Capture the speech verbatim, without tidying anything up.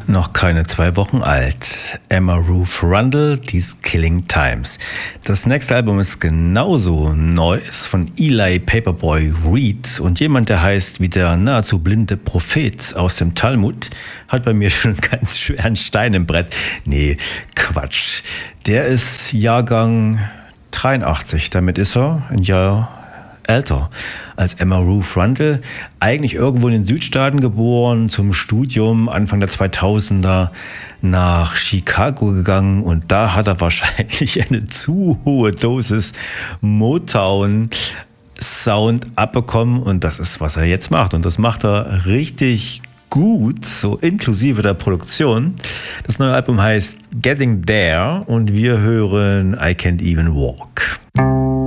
Noch keine zwei Wochen alt. Emma Ruth Rundle, These Killing Times. Das nächste Album ist genauso neu, ist von Eli Paperboy Reed und jemand, der heißt wie der nahezu blinde Prophet aus dem Talmud, hat bei mir schon einen ganz schweren Stein im Brett. Nee, Quatsch. Der ist Jahrgang dreiundachtzig, damit ist er ein Jahr älter als Emma Ruth Rundle, eigentlich irgendwo in den Südstaaten geboren, zum Studium Anfang der zweitausender nach Chicago gegangen und da hat er wahrscheinlich eine zu hohe Dosis Motown Sound abbekommen und das ist, was er jetzt macht und das macht er richtig gut, so inklusive der Produktion. Das neue Album heißt Getting There und wir hören I Can't Even Walk.